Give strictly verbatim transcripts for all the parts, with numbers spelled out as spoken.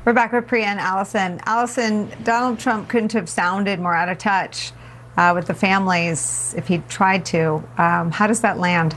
We're back with Priya and Allison. Allison, Donald Trump couldn't have sounded more out of touch uh, with the families if he tried to. Um, how does that land?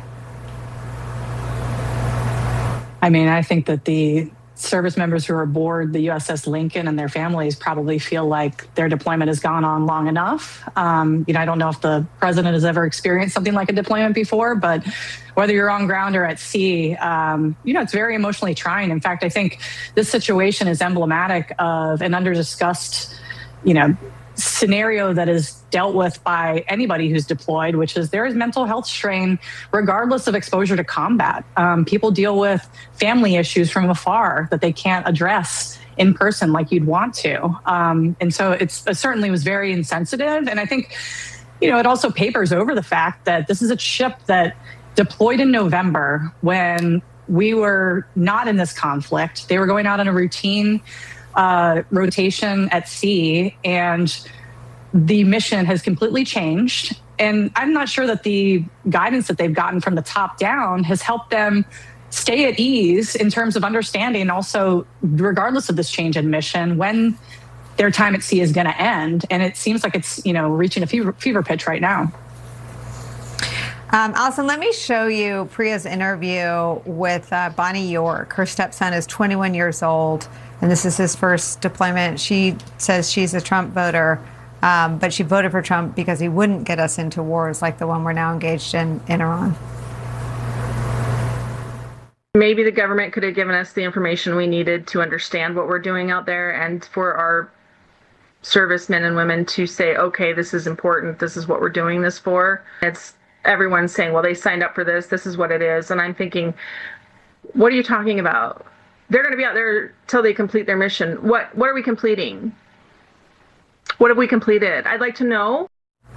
I mean, I think that the service members who are aboard the U S S Lincoln and their families probably feel like their deployment has gone on long enough. Um, you know, I don't know if the president has ever experienced something like a deployment before, but whether you're on ground or at sea, um, you know, it's very emotionally trying. In fact, I think this situation is emblematic of an under-discussed, you know, scenario that is dealt with by anybody who's deployed, which is there is mental health strain regardless of exposure to combat. Um, people deal with family issues from afar that they can't address in person like you'd want to. Um, and so it's, it certainly was very insensitive. And I think, you know, it also papers over the fact that this is a ship that deployed in November when we were not in this conflict. They were going out on a routine Uh, rotation at sea, and the mission has completely changed. And I'm not sure that the guidance that they've gotten from the top down has helped them stay at ease in terms of understanding also, regardless of this change in mission, when their time at sea is going to end. And it seems like it's, you know, reaching a fever, fever pitch right now. Um, Allison, let me show you Priya's interview with uh, Bonnie York. Her stepson is twenty-one years old, and this is his first deployment. She says she's a Trump voter, um, but she voted for Trump because he wouldn't get us into wars like the one we're now engaged in in Iran. Maybe the government could have given us the information we needed to understand what we're doing out there, and for our servicemen and women to say, okay, this is important, this is what we're doing this for. It's everyone's saying, well, they signed up for this, this is what it is. And I'm thinking, what are you talking about? They're going to be out there till they complete their mission. What what are we completing? What have we completed? I'd like to know.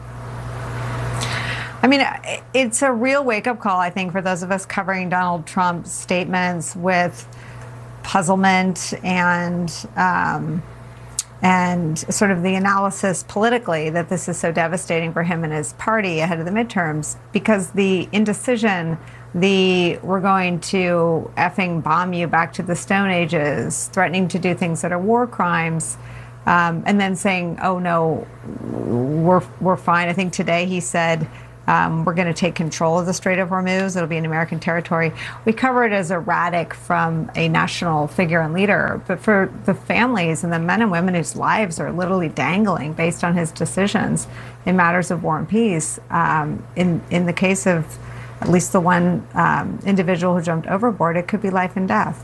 I mean, it's a real wake-up call, I think, for those of us covering Donald Trump's statements with puzzlement and um, and sort of the analysis politically that this is so devastating for him and his party ahead of the midterms, because the indecision, the we're going to effing bomb you back to the Stone Ages, threatening to do things that are war crimes, um, and then saying, oh, no, we're, we're fine. I think today he said, Um, we're going to take control of the Strait of Hormuz. It'll be in American territory. We cover it as erratic from a national figure and leader, but for the families and the men and women whose lives are literally dangling based on his decisions in matters of war and peace, um, in, in the case of at least the one um, individual who jumped overboard, it could be life and death.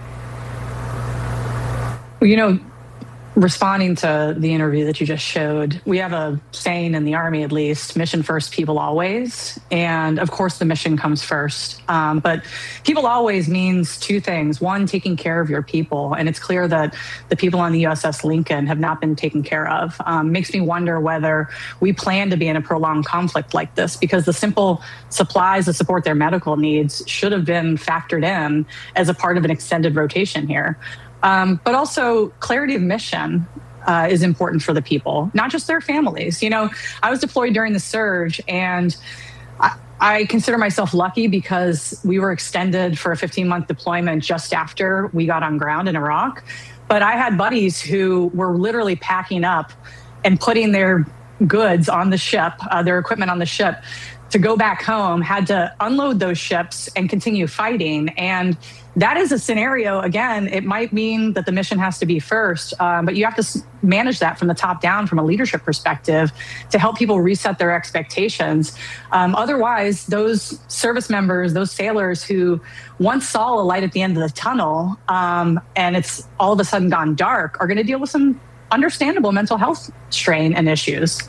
You know, responding to the interview that you just showed, we have a saying in the Army, at least, mission first, people always. And of course, the mission comes first. Um, but people always means two things. One, taking care of your people. And it's clear that the people on the U S S Lincoln have not been taken care of. Um, makes me wonder whether we plan to be in a prolonged conflict like this, because the simple supplies to support their medical needs should have been factored in as a part of an extended rotation here. Um, but also clarity of mission uh, is important for the people, not just their families. You know, I was deployed during the surge, and I, I consider myself lucky because we were extended for a fifteen month deployment just after we got on ground in Iraq. But I had buddies who were literally packing up and putting their goods on the ship, uh, their equipment on the ship, to go back home, had to unload those ships and continue fighting. And that is a scenario, again, it might mean that the mission has to be first, um, but you have to manage that from the top down, from a leadership perspective, to help people reset their expectations. Um, otherwise, those service members, those sailors who once saw a light at the end of the tunnel, um, and it's all of a sudden gone dark, are gonna deal with some understandable mental health strain and issues.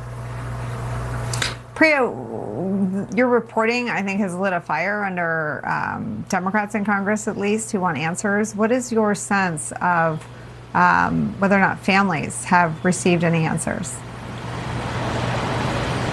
Priya, your reporting, I think, has lit a fire under um, Democrats in Congress, at least, who want answers. What is your sense of um, whether or not families have received any answers?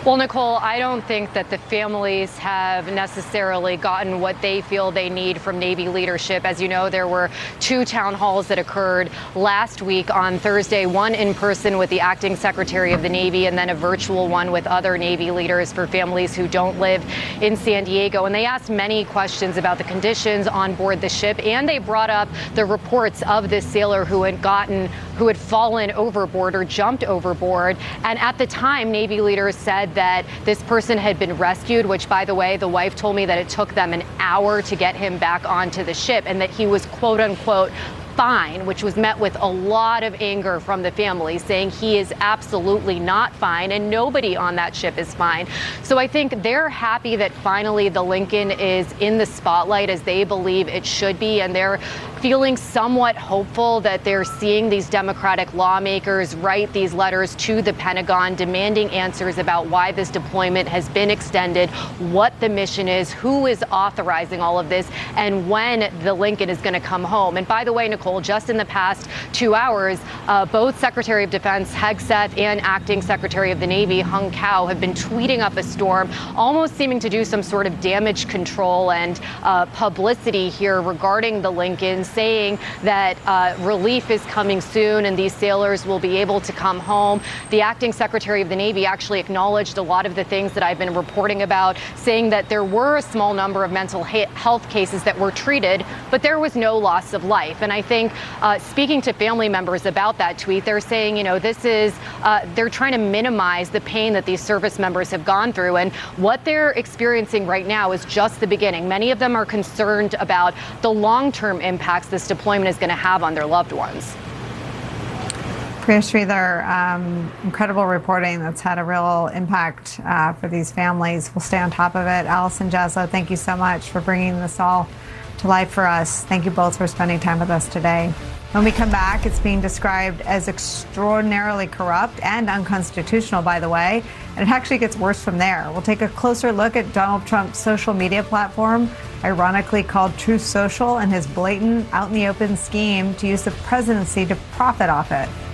Well, Nicole, I don't think that the families have necessarily gotten what they feel they need from Navy leadership. As you know, there were two town halls that occurred last week on Thursday, one in person with the acting Secretary of the Navy and then a virtual one with other Navy leaders for families who don't live in San Diego. And they asked many questions about the conditions on board the ship, and they brought up the reports of this sailor who had gotten, who had fallen overboard or jumped overboard. And at the time, Navy leaders said that this person had been rescued, which, by the way, the wife told me that it took them an hour to get him back onto the ship, and that he was, quote unquote, fine, which was met with a lot of anger from the family, saying he is absolutely not fine and nobody on that ship is fine. So I think they're happy that finally the Lincoln is in the spotlight as they believe it should be, and they're feeling somewhat hopeful that they're seeing these Democratic lawmakers write these letters to the Pentagon demanding answers about why this deployment has been extended, what the mission is, who is authorizing all of this, and when the Lincoln is going to come home. And by the way, Nicole, just in the past two hours, uh, both Secretary of Defense Hegseth and Acting Secretary of the Navy Hung Cao have been tweeting up a storm, almost seeming to do some sort of damage control and uh, publicity here regarding the Lincoln, saying that uh, relief is coming soon and these sailors will be able to come home. The Acting Secretary of the Navy actually acknowledged a lot of the things that I've been reporting about, saying that there were a small number of mental health cases that were treated, but there was no loss of life. And I think uh, speaking to family members about that tweet, they're saying, you know, this is, uh, they're trying to minimize the pain that these service members have gone through. And what they're experiencing right now is just the beginning. Many of them are concerned about the long-term impacts this deployment is going to have on their loved ones. Priya Sridhar, um, incredible reporting that's had a real impact uh, for these families. We'll stay on top of it. Allison Jaslow, thank you so much for bringing this all to life for us. Thank you both for spending time with us today. When we come back, it's being described as extraordinarily corrupt and unconstitutional, by the way, and it actually gets worse from there. We'll take a closer look at Donald Trump's social media platform, ironically called Truth Social, and his blatant, out-in-the-open scheme to use the presidency to profit off it.